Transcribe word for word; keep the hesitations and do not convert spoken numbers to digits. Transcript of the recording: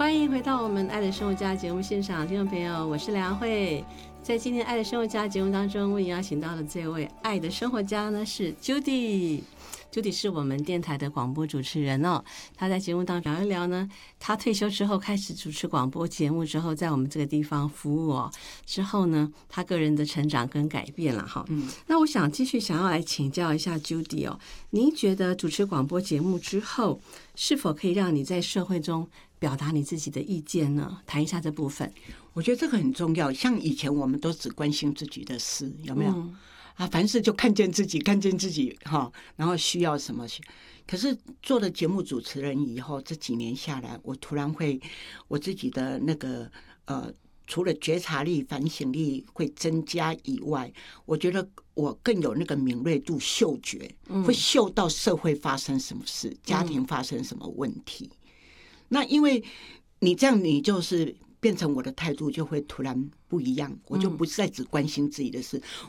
欢迎回到我们爱的生活家节目现场，听众朋友，我是梁慧。在今天爱的生活家节目当中，为你邀请到的这位爱的生活家呢是 Judy。Judy 是我们电台的广播主持人哦，他在节目当中聊一聊呢，他退休之后开始主持广播节目之后，在我们这个地方服务哦，之后呢，他个人的成长跟改变了哈。嗯，那我想继续想要来请教一下 Judy 哦，您觉得主持广播节目之后，是否可以让你在社会中表达你自己的意见呢？谈一下这部分。 我觉得这个很重要。像以前我们都只关心自己的事，有没有？嗯啊，凡事就看见自己，看见自己哈，然后需要什么。可是做了节目主持人以后，这几年下来，我突然会我自己的那个呃，除了觉察力、反省力会增加以外，我觉得我更有那个敏锐度、嗅觉，会嗅到社会发生什么事，家庭发生什么问题。那因为你这样，你就是变成我的态度就会突然不一样，我就不再只关心自己的事，